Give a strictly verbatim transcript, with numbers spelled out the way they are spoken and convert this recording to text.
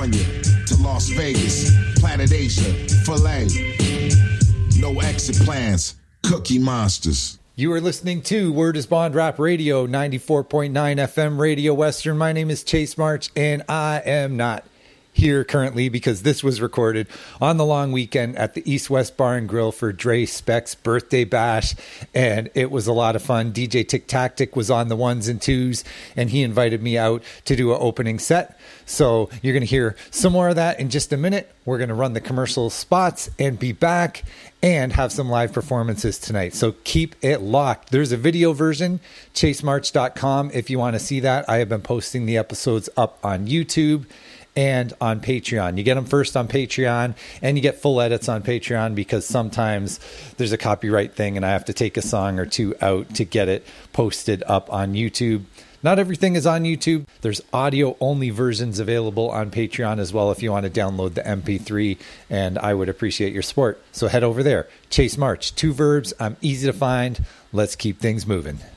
California to Las Vegas, Planet Asia, Filet. No exit plans, Cookie Monsters. You are listening to Word is Bond Rap Radio, ninety-four point nine F M Radio Western. My name is Chase March, and I am not here currently because this was recorded on the long weekend at the East West Bar and Grill for Dre Speck's birthday bash, and it was a lot of fun. D J Tic Tactic was on the ones and twos, and he invited me out to do an opening set. So you're going to hear some more of that in just a minute. We're going to run the commercial spots and be back and have some live performances tonight. So keep it locked. There's a video version, chase march dot com, if you want to see that. I have been posting the episodes up on YouTube and on Patreon. You get them first on Patreon, and you get full edits on Patreon because sometimes there's a copyright thing and I have to take a song or two out to get it posted up on YouTube. Not everything is on YouTube. There's audio only versions available on Patreon as well if you want to download the M P three, and I would appreciate your support. So head over there. Chase March, two verbs. I'm easy to find. Let's keep things moving.